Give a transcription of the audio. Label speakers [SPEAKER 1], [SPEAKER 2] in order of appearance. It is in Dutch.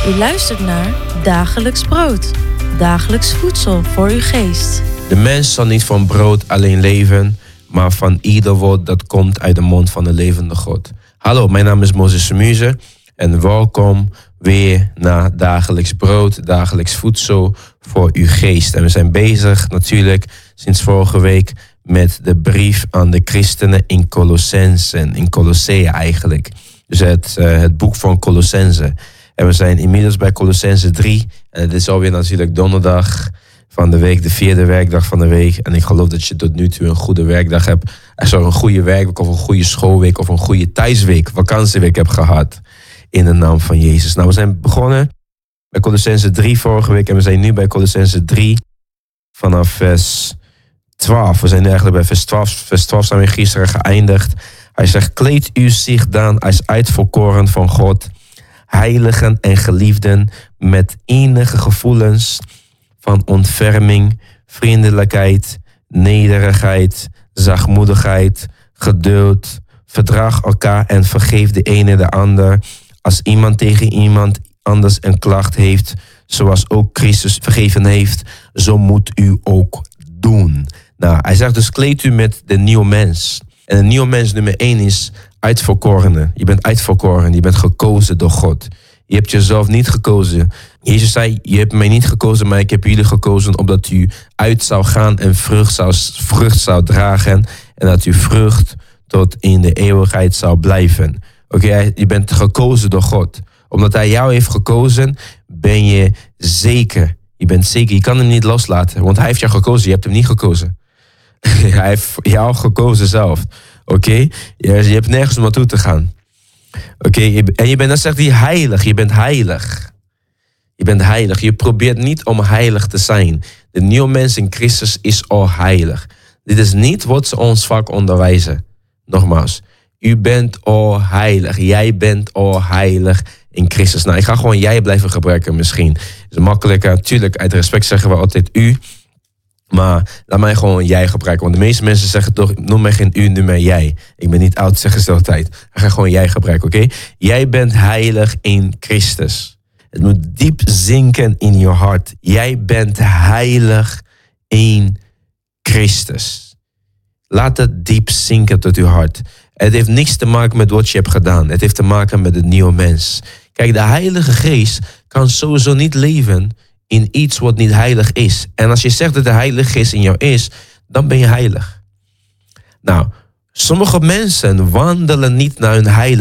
[SPEAKER 1] U luistert naar Dagelijks Brood. Dagelijks voedsel voor uw geest.
[SPEAKER 2] De mens zal niet van brood alleen leven, maar van ieder woord dat komt uit de mond van de levende God. Hallo, mijn naam is Moses Semuze en welkom weer naar Dagelijks Brood, Dagelijks Voedsel voor uw geest. En we zijn bezig natuurlijk sinds vorige week met de brief aan de christenen in Colossensen, in Colossea eigenlijk. Dus het boek van Colossensen. En we zijn inmiddels bij Colossensen 3. En het is alweer natuurlijk donderdag van de week, de 4e werkdag van de week. En ik geloof dat je tot nu toe een goede werkdag hebt. Zo een goede werkweek of een goede schoolweek of een goede thuisweek, vakantieweek hebt gehad. In de naam van Jezus. Nou, we zijn begonnen bij Colossensen 3 vorige week. En we zijn nu bij Colossensen 3 vanaf vers 12. We zijn nu eigenlijk bij vers 12. Vers 12 zijn we gisteren geëindigd. Hij zegt, kleed u zich dan als uitverkoren van God, heiligen en geliefden, met enige gevoelens van ontferming, vriendelijkheid, nederigheid, zachtmoedigheid, geduld. Verdraag elkaar en vergeef de ene de ander. Als iemand tegen iemand anders een klacht heeft, zoals ook Christus vergeven heeft, zo moet u ook doen. Nou, hij zegt dus, kleed u met de nieuwe mens. En de nieuwe mens nummer 1 is uitverkorene. Je bent uitverkoren, je bent gekozen door God. Je hebt jezelf niet gekozen. Jezus zei, je hebt mij niet gekozen, maar ik heb jullie gekozen opdat u uit zou gaan en vrucht zou dragen. En dat uw vrucht tot in de eeuwigheid zou blijven. Oké, je bent gekozen door God. Omdat hij jou heeft gekozen, ben je zeker. Je bent zeker, je kan hem niet loslaten. Want hij heeft jou gekozen, je hebt hem niet gekozen. Hij heeft jou gekozen zelf. Oké? Je hebt nergens om naartoe te gaan. Oké? En je bent, dan zegt hij, heilig. Je bent heilig. Je bent heilig. Je probeert niet om heilig te zijn. De nieuwe mens in Christus is al heilig. Dit is niet wat ze ons vaak onderwijzen. Nogmaals. U bent al heilig. Jij bent al heilig in Christus. Nou, ik ga gewoon jij blijven gebruiken misschien. Het is makkelijker. Natuurlijk, uit respect zeggen we altijd u. Maar laat mij gewoon jij gebruiken. Want de meeste mensen zeggen toch, noem mij geen u, noem mij jij. Ik ben niet oud, zeggen ze altijd. Ik ga gewoon jij gebruiken, oké? Jij bent heilig in Christus. Het moet diep zinken in je hart. Jij bent heilig in Christus. Laat het diep zinken tot uw hart. Het heeft niks te maken met wat je hebt gedaan. Het heeft te maken met de nieuwe mens. Kijk, de Heilige Geest kan sowieso niet leven in iets wat niet heilig is. En als je zegt dat de Heilige Geest in jou is, dan ben je heilig. Nou, sommige mensen wandelen niet naar hun heilig.